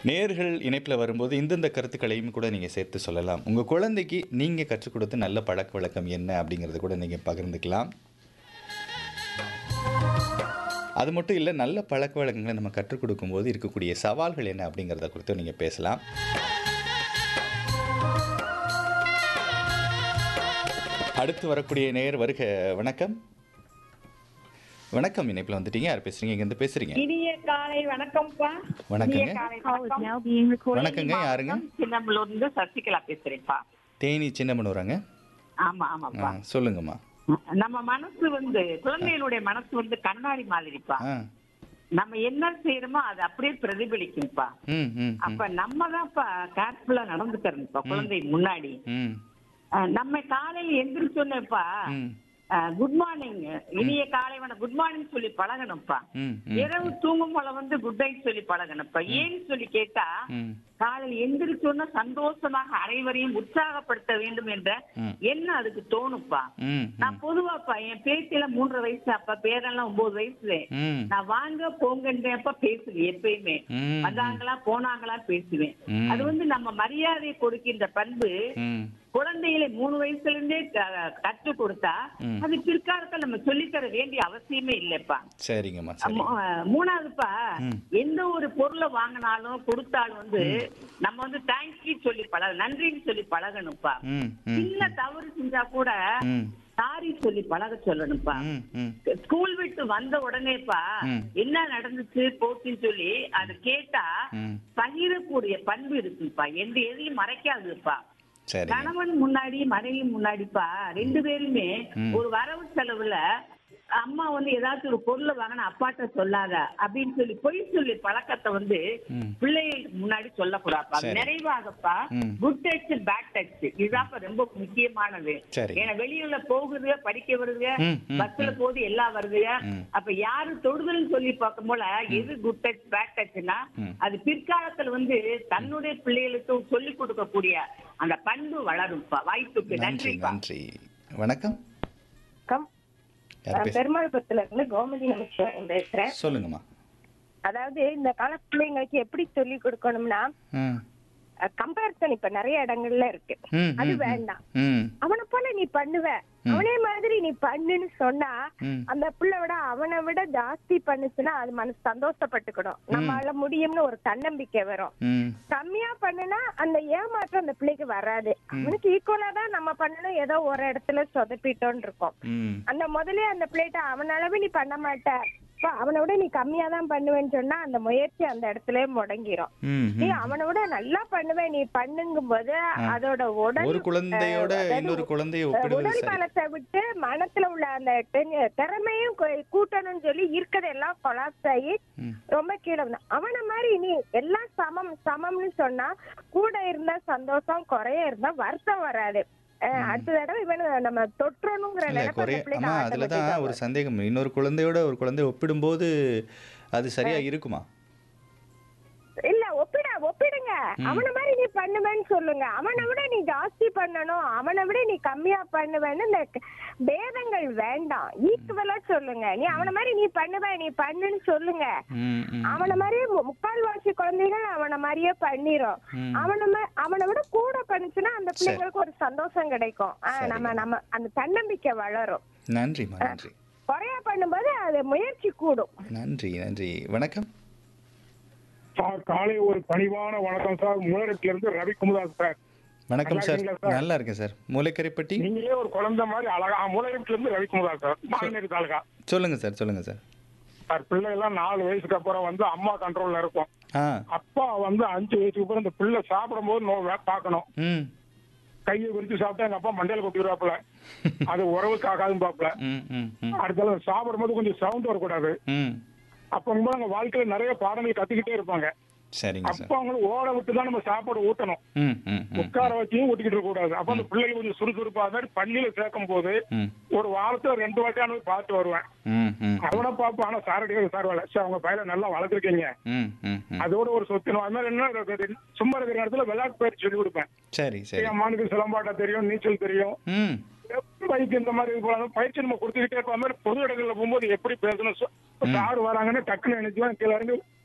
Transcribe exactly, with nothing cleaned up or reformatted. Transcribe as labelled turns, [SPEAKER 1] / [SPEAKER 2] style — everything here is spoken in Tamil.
[SPEAKER 1] நேயர்கள் இணைப்பில வரும்போது இந்தந்த கருத்துக்களையும் கூட நீங்க சேர்த்து சொல்லலாம். உங்க குழந்தைக்கு நீங்க கற்றுக் கொடுத்த நல்ல பழக்கவழக்கம் என்ன அப்படிங்கிறத கூட நீங்க பகிர்ந்துக்கலாம். அது மட்டும் இல்ல, நல்ல பழக்கவழக்கங்கள நம்ம கற்றுக் கொடுக்கும்போது இருக்கக்கூடிய சவால்கள் என்ன அப்படிங்கிறத குறித்தும் நீங்க பேசலாம். அடுத்து வரக்கூடிய நேயர் வருக. வணக்கம். வணக்கம். இணைப்பில வந்துட்டீங்க. யார் பேசுறீங்க? எங்கேருந்து பேசுறீங்க?
[SPEAKER 2] இனிய காலை வணக்கம்ப்பா. இனிய
[SPEAKER 1] வணக்கங்க.
[SPEAKER 2] காலை
[SPEAKER 3] Call is
[SPEAKER 2] வணக்கம்.
[SPEAKER 3] now being recorded.
[SPEAKER 1] வணக்கங்க. யாருங்க?
[SPEAKER 2] சின்னமலூர்ல சசிகலா பேசுறேன்ப்பா.
[SPEAKER 1] தேனி சின்னமனூராங்க?
[SPEAKER 2] ஆமா
[SPEAKER 1] ஆ,
[SPEAKER 2] ஆமாப்பா.
[SPEAKER 1] சொல்லுங்கம்மா.
[SPEAKER 2] நம்ம மனசு வந்து குழந்தைகளுடைய மனசு வந்து கண்ணாடி மாதிரிப்பா.
[SPEAKER 1] ஆ.
[SPEAKER 2] நம்ம என்ன செய்யறோமோ அது அப்படியே பிரதிபலிக்கும்ப்பா.
[SPEAKER 1] ம், ம், ம்.
[SPEAKER 2] அப்ப நம்ம தான்ப்பா கேர்ஃபுல்லா நடந்துக்கிறோம்ப்பா குழந்தை முன்னாடி.
[SPEAKER 1] ம்,
[SPEAKER 2] அஹ், நம்ம காலையில எந்திரிச்சோன்னேப்பா
[SPEAKER 1] ம்,
[SPEAKER 2] குட் மார்னிங், இனிய காலை வணக்கம், குட் மார்னிங் சொல்லி பழகணும்ப்பா.
[SPEAKER 1] ம், ம்,
[SPEAKER 2] இரவு தூங்கும் போல வந்து குட் நைட் சொல்லி பழகணும்ப்பா. ஏன்னு சொல்லி கேட்டா
[SPEAKER 1] ம்,
[SPEAKER 2] காலையில் எந்திரிச்சோன்னா சந்தோஷமாக அனைவரையும் உற்சாகப்படுத்த வேண்டும் என்ற
[SPEAKER 1] ம்.
[SPEAKER 2] எண்ணம் அதுக்கு தோணுப்பா.
[SPEAKER 1] ம்,
[SPEAKER 2] நான் பொதுவாப்பா என் பேத்தில மூன்றரை வயசு, அப்ப பேரெல்லாம் ஒன்பது வயசு.
[SPEAKER 1] ம்,
[SPEAKER 2] நான் வாங்க போங்கன்றப்ப பேசுவேன், எப்பயுமே
[SPEAKER 1] ம்,
[SPEAKER 2] வந்தாங்களா போனாங்களா பேசுவேன்.
[SPEAKER 1] ம்.
[SPEAKER 2] அது வந்து நம்ம மரியாதை கொடுக்கின்ற பண்பு
[SPEAKER 1] ம்,
[SPEAKER 2] குழந்தைகளை மூணு வயசுல இருந்தே க- கற்றுக் கொடுத்தா
[SPEAKER 1] ம்.
[SPEAKER 2] அது பிற்காலத்துல நம்ம சொல்லித்தர வேண்டிய அவசியமே இல்லப்பா.
[SPEAKER 1] சரிங்கம்மா, சரி.
[SPEAKER 2] மூ- மூணாவதுப்பா,
[SPEAKER 1] ம்.
[SPEAKER 2] எந்த ஒரு பொருளை வாங்கினாலும் கொடுத்தாலும் வந்து நம்ம வந்து தேங்க்யூ சொல்லி பழக, நன்றின்னு சொல்லி பழகணும்ப்பா.
[SPEAKER 1] ம், ம்,
[SPEAKER 2] சின்ன தவறு செஞ்சா கூட
[SPEAKER 1] ம்,
[SPEAKER 2] சாரி சொல்லி பழக சொல்லணும்ப்பா.
[SPEAKER 1] ம், ம்,
[SPEAKER 2] ஸ்கூல் விட்டு வந்த உடனேப்பா
[SPEAKER 1] ம்.
[SPEAKER 2] என்ன நடந்துச்சு போச்சுன்னு சொல்லி அது கேட்டா
[SPEAKER 1] ம்.
[SPEAKER 2] பகிரக்கூடிய பண்பு இருக்குப்பா. எந்த எதையும் மறைக்காதுப்பா.
[SPEAKER 1] சரிங்க.
[SPEAKER 2] கணவன் முன்னாடி மனைவி முன்னாடிப்பா ரெண்டு பேருமே
[SPEAKER 1] ம்.
[SPEAKER 2] ஒரு வரவு செலவுல அம்மா வந்து ஏதாச்சும் ஒரு பொருளை வாங்கினா அப்பாட்ட சொல்லாத அப்படின்னு சொல்லி பொய் சொல்லி பழக்கத்தை வந்து
[SPEAKER 1] ம்.
[SPEAKER 2] பிள்ளைகளுக்கு முன்னாடி சொல்லக்கூடாதுப்பா.
[SPEAKER 1] சரி.
[SPEAKER 2] நிறைவாகப்பா
[SPEAKER 1] ம்.
[SPEAKER 2] குட் டச் பேட் டச் இதுதான்ப்பா ரொம்ப முக்கியமானது.
[SPEAKER 1] சரி.
[SPEAKER 2] ஏன்னா வெளியில போகுதுங்க, படிக்க வருதுங்க,
[SPEAKER 1] ம், ம்,
[SPEAKER 2] பஸ்ல போகுது, எல்லாம் வருதுங்க.
[SPEAKER 1] ம்.
[SPEAKER 2] அப்ப யாரு தொடுதல்னு சொல்லி பார்க்கும் போல எது குட் டச் பேட் டச்னா
[SPEAKER 1] ம்.
[SPEAKER 2] அது பிற்காலத்துல வந்து தன்னுடைய பிள்ளைகளுக்கு சொல்லிக் கொடுக்கக்கூடிய அந்த பண்பு வளரும்ப்பா. வாய்ப்புக்கு
[SPEAKER 1] நன்றி,
[SPEAKER 2] நன்றிப்பா.
[SPEAKER 1] நன்றி. வணக்கம்.
[SPEAKER 3] வணக்கம்.
[SPEAKER 1] யார்
[SPEAKER 3] நான்
[SPEAKER 1] பேச-
[SPEAKER 3] பெருமாள்புரத்துல இருந்து கோமதி நமச்சிவாயம் பேசுறேன்.
[SPEAKER 1] சொல்லுங்கம்மா.
[SPEAKER 3] அதாவது இந்த கால பிள்ளைங்களுக்கு எப்படி சொல்லி கொடுக்கணும்னா,
[SPEAKER 1] ம்,
[SPEAKER 3] கம்பேரிசன் இப்ப நிறைய இடங்கள்ல இருக்கு.
[SPEAKER 1] ம்,
[SPEAKER 3] அது
[SPEAKER 1] ம்,
[SPEAKER 3] வேண்டாம்.
[SPEAKER 1] ம்,
[SPEAKER 3] அவனை போல நீ பண்ணுவ, அவனே மாதிரி நீ பண்ணுன்னு சொன்னா
[SPEAKER 1] ம்.
[SPEAKER 3] அந்த பிள்ளை விட அவனை விட ஜாஸ்தி பண்ணுச்சுன்னா அது மனசு சந்தோஷப்பட்டுக்கணும். நம்மளால முடியும்னு ஒரு தன்னம்பிக்கை வரும்.
[SPEAKER 1] ம்,
[SPEAKER 3] கம்மியா பண்ணுனா அந்த ஏமாற்றம் அந்த பிள்ளைக்கு வராது. அவனுக்கு ஈக்குவலா தான் நம்ம பண்ணணும், ஏதோ ஒரு இடத்துல சொதப்பிட்டோன்னு இருக்கும்.
[SPEAKER 1] ம்.
[SPEAKER 3] அந்த முதலே அந்த பிள்ளைகிட்ட அவன் அளவு நீ பண்ண மாட்ட, அப்ப அவனை விட நீ கம்மியா தான் பண்ணுவேன்னு சொன்னா அந்த முயற்சி அந்த இடத்துல முடங்கிரும்.
[SPEAKER 1] ம்,
[SPEAKER 3] நீ
[SPEAKER 1] ம்.
[SPEAKER 3] அவனை விட நல்லா பண்ணுவேன் நீ பண்ணுங்கும் போது அதோட உடல்
[SPEAKER 1] ஒரு குழந்தையோட
[SPEAKER 3] அஹ், அதாவது
[SPEAKER 1] இன்னொரு குழந்தையை ஒப்பிடுவது
[SPEAKER 3] உடல்
[SPEAKER 1] சரி.
[SPEAKER 3] பலத்தை விட்டு மனத்துல உள்ள அந்த தெ- திறமையும் கொ- கூட்டணும்னு சொல்லி இருக்கிறதெல்லாம் கொலாப்ஸ் ஆகி
[SPEAKER 1] ம்.
[SPEAKER 3] ரொம்ப கீழே வந்தான். அவனை மாதிரி நீ எல்லாம் சமம் சமம்னு சொன்னா கூட இருந்தா சந்தோஷம், குறைய இருந்தா வருத்தம் வராது. அஹ், அடுத்த தடவை இவன் நம்ம தொற்றணுங்கிற
[SPEAKER 1] இல்ல
[SPEAKER 3] நினைப்பு
[SPEAKER 1] குறைய
[SPEAKER 3] அந்த பிள்ளைக்கு
[SPEAKER 1] ஆமா, அதுல தான்
[SPEAKER 3] automatic ஆ
[SPEAKER 1] ஒரு
[SPEAKER 3] வரும்.
[SPEAKER 1] சந்தேகம். இன்னொரு குழந்தையோட ஒரு குழந்தையை ஒப்பிடும்போது அது சரியா இருக்குமா?
[SPEAKER 3] இல்ல ஒப்பிட ஒப்பிடுங்க.
[SPEAKER 1] ம்.
[SPEAKER 3] அவனை மாதிரி நீ பண்ணுவேன்னு சொல்லுங்க. அவனை விட நீ ஜாஸ்தி பண்ணணும், அவனை விட நீ கம்மியா பண்ணுவேன்னு இந்த க- பேதங்கள் வேண்டாம். ஈக்குவலா சொல்லுங்க. நீ அவனை மாதிரி நீ பண்ணுவ நீ பண்ணுன்னு சொல்லுங்க.
[SPEAKER 1] ம், ம்,
[SPEAKER 3] அவனை மாதிரியே மு- முக்கால்வாசி குழந்தைகள் அவனை மாதிரியே பண்ணிரும்.
[SPEAKER 1] ம்.
[SPEAKER 3] அவனை மா- அவனை விட கூட பண்ணுச்சுன்னா அந்த பிள்ளைங்களுக்கு ஒரு சந்தோஷம் கிடைக்கும். ஆஹ்,
[SPEAKER 1] சரி.
[SPEAKER 3] நம்ம நம்ம அந்த தன்னம்பிக்கை வளரும்.
[SPEAKER 1] நன்றிம்மா, நன்றி.
[SPEAKER 3] குறையா பண்ணும்போது அது முயற்சி கூடும்.
[SPEAKER 1] நன்றி, நன்றி. வணக்கம்.
[SPEAKER 4] சார் காலை ஒரு பணிவான வணக்கம் சார். மூலரட்டில இருந்து ரவி குமுதாஸ் சார்.
[SPEAKER 1] வணக்கம்
[SPEAKER 4] நல்லா
[SPEAKER 1] சார்.
[SPEAKER 4] இருக்கீங்களா சார்?
[SPEAKER 1] நல்லா இருக்கேன் சார். மூளைக்கரைப்பட்டி.
[SPEAKER 4] நீங்களே ஒரு குழந்தை மாதிரி அழகா. மூலரட்டில இருந்து ரவி குமுதாஸ் சார், மாநேரி தாலுகா.
[SPEAKER 1] சொல்லுங்க சார், சொல்லுங்க சார்.
[SPEAKER 4] சார் பிள்ளை எல்லாம் நாலு வயசுக்கு அப்புறம் வந்து அம்மா கண்ட்ரோல்ல இருக்கும்.
[SPEAKER 1] ஆ.
[SPEAKER 4] அப்பா வந்து அஞ்சு வயசுக்கு அப்புறம் இந்த பிள்ளை சாப்பிடும் போது நோ பார்க்கணும்.
[SPEAKER 1] ம்,
[SPEAKER 4] கையை விரிச்சு சாப்பிட்டா எங்க அப்பா மண்டையில கொட்டிடுவாப்புல. அது உறவுக்கு ஆகாதுன்னு பாப்புல.
[SPEAKER 1] ம், ம், ம்,
[SPEAKER 4] அடுத்தால சாப்பிடும் போது கொஞ்சம் சவுண்ட் வரக்கூடாது.
[SPEAKER 1] ம்.
[SPEAKER 4] அப்ப அவங்க வாழ்க்கையில நிறைய பாடங்கள் கத்துக்கிட்டே இருப்பாங்க.
[SPEAKER 1] சரிங்க சார்.
[SPEAKER 4] அப்ப அவங்களுக்கு ஓட விட்டு தான் நம்ம சாப்பாடு ஊட்டணும்.
[SPEAKER 1] ம், ம், ம்,
[SPEAKER 4] உட்கார வச்சியும் ஊட்டிக்கிட்டு இருக்க கூடாது. அப்ப அந்த பிள்ளைகள் கொஞ்சம் சுறுசுறுப்பா மாதிரி பள்ளியில சேர்க்கும் போது
[SPEAKER 1] ம்,
[SPEAKER 4] ஒரு வாரத்துல ரெண்டு வாட்டியான பார்த்து வருவேன்.
[SPEAKER 1] ம், ம்,
[SPEAKER 4] அவனை பார்ப்பேன். ஆனா சாரடிகள் சார் வேலை சார் அவங்க பையனை நல்லா வளர்த்துருக்கீங்க,
[SPEAKER 1] ம், ம், ம்.
[SPEAKER 4] அதோட ஒரு சொத்து அது மாதிரி என்ன சும்மா இருக்கிற இடத்துல விளையாட்டு பயிற்சி சொல்லி கொடுப்பேன்.
[SPEAKER 1] சரி, சரி.
[SPEAKER 4] என் மானுக்கு சிலம்பாட்டம் தெரியும், நீச்சல் தெரியும்,
[SPEAKER 1] ம்,
[SPEAKER 4] பைக் இந்த மாதிரி இது போல பயிற்சி நம்ம கொடுத்துக்கிட்டே இருப்ப மாதிரி பொது இடங்கள்ல போகும்போது எப்படி பேசணும். சார் வராங்கன்னு டக்குன்னு நினைச்சுவேன் கீழே இறங்கி